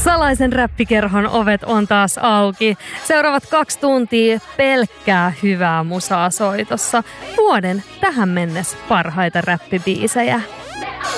Salaisen räppikerhon ovet on taas auki. Seuraavat 2 tuntia pelkkää hyvää musaa soitossa. Vuoden tähän mennessä parhaita räppibiisejä.